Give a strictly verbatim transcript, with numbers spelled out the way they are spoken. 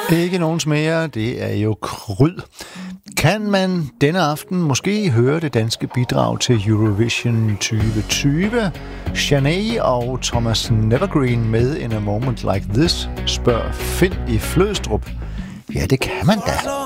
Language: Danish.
Ikke nogens mere, det er jo Kryd. Kan man denne aften måske høre det danske bidrag til Eurovision tyve tyve? Shanae og Thomas Nevergreen med In a Moment Like This, spørger Finn i Flødstrup. Ja, det kan man da.